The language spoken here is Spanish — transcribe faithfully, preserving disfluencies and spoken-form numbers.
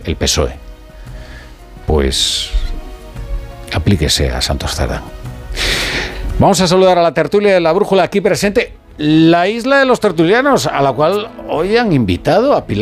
el P S O E. Pues aplíquese a Santos Cerdán. Vamos a saludar a la tertulia de la Brújula aquí presente, la isla de los tertulianos, a la cual hoy han invitado a Pilar